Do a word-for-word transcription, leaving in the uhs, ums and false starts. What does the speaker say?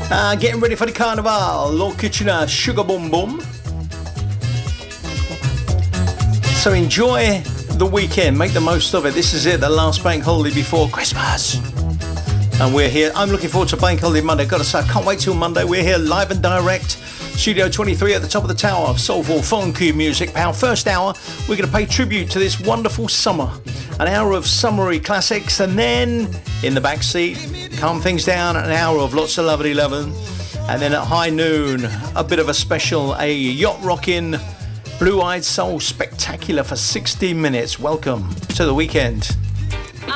Uh, getting ready for the carnival. Lord Kitchener, Sugar Boom Boom. So enjoy the weekend. Make the most of it. This is it, the last bank holiday before Christmas. And we're here. I'm looking forward to Bank Holiday Monday. Got to say, I can't wait till Monday. We're here live and direct. Studio twenty-three at the top of the tower. Soulful, funky music. Our first hour, we're going to pay tribute to this wonderful summer. An hour of summery classics. And then, in the back seat, calm things down. An hour of lots of lovely loving. And then at high noon, a bit of a special, a yacht rocking, blue-eyed soul spectacular for sixty minutes. Welcome to the weekend.